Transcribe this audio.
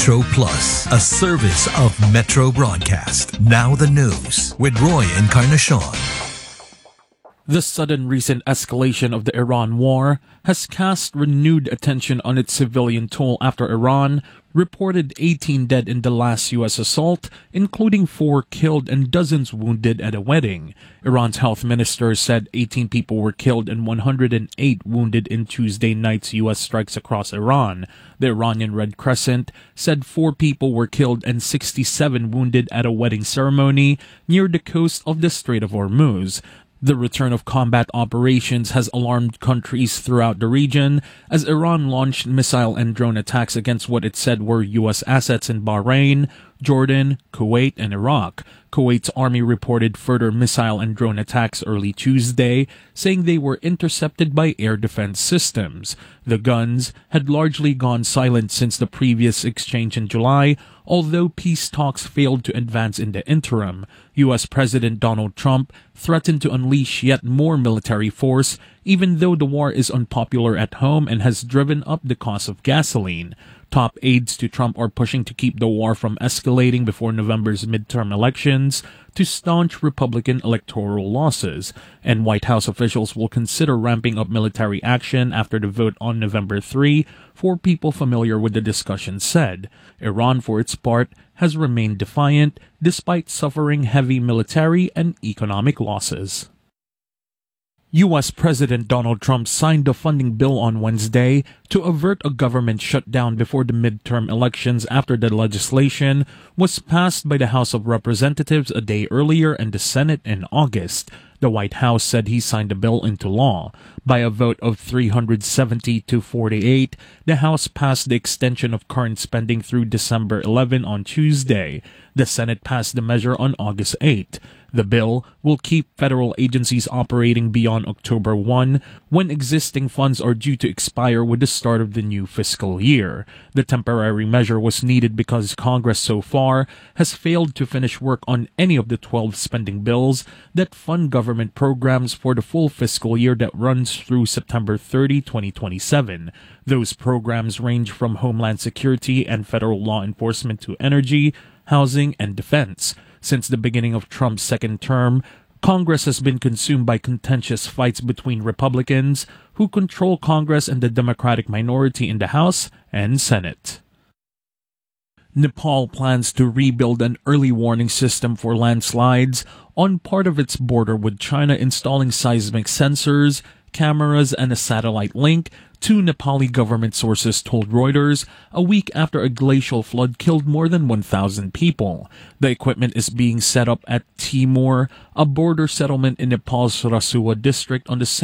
Metro Plus, a service of Metro Broadcast. Now the news with Roy Encarnacion. The sudden recent escalation of the Iran war has cast renewed attention on its civilian toll after Iran reported 18 dead in the last U.S. assault, including 4 killed and dozens wounded at a wedding. Iran's health minister said 18 people were killed and 108 wounded in Tuesday night's U.S. strikes across Iran. The Iranian Red Crescent said 4 people were killed and 67 wounded at a wedding ceremony near the coast of the Strait of Hormuz. The return of combat operations has alarmed countries throughout the region as Iran launched missile and drone attacks against what it said were U.S. assets in Bahrain, Jordan, Kuwait, and Iraq. Kuwait's army reported further missile and drone attacks early Tuesday, saying they were intercepted by air defense systems. The guns had largely gone silent since the previous exchange in July, although peace talks failed to advance in the interim. U.S. President Donald Trump threatened to unleash yet more military force, even though the war is unpopular at home and has driven up the cost of gasoline. Top aides to Trump are pushing to keep the war from escalating before November's midterm elections to staunch Republican electoral losses, and White House officials will consider ramping up military action after the vote on November 3, 4 people familiar with the discussion said. Iran, for its part, has remained defiant despite suffering heavy military and economic losses. U.S. President Donald Trump signed a funding bill on Wednesday to avert a government shutdown before the midterm elections after the legislation was passed by the House of Representatives a day earlier and the Senate in August. The White House said he signed the bill into law. By a vote of 370 to 48, the House passed the extension of current spending through December 11 on Tuesday. The Senate passed the measure on August 8. The bill will keep federal agencies operating beyond October 1, when existing funds are due to expire with the start of the new fiscal year. The temporary measure was needed because Congress so far has failed to finish work on any of the 12 spending bills that fund government programs for the full fiscal year that runs through September 30, 2027. Those programs range from Homeland Security and federal law enforcement to energy, housing, and defense. Since the beginning of Trump's second term, Congress has been consumed by contentious fights between Republicans, who control Congress, and the Democratic minority in the House and Senate. Nepal plans to rebuild an early warning system for landslides on part of its border with China, installing seismic sensors, cameras, and a satellite link, 2 Nepali government sources told Reuters, a week after a glacial flood killed more than 1,000 people. The equipment is being set up at Timur, a border settlement in Nepal's Rasuwa district on the